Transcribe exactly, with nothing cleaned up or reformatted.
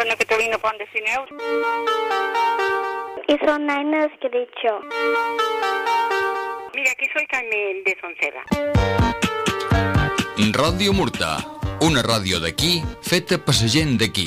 Ana Catalina Pont de Sineu. Y son nenes que he dicho. Mira, aquí soy Carmen de Sonserra. Ràdio Murta, una ràdio d'aquí feta per la gent d'aquí.